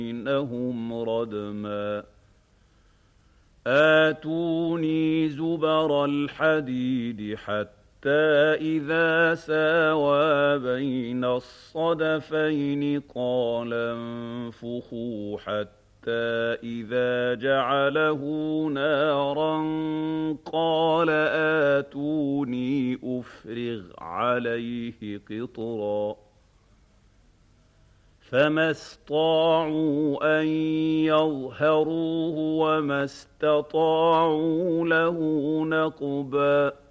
بينهم ردما آتوني زبر الحديد حتى إذا ساوى بين الصدفين قال انفخوا حتى إذا جعله نارا قال آتوني أفرغ عليه قطرا فما استطاعوا أن يظهروه وما استطاعوا له نقبا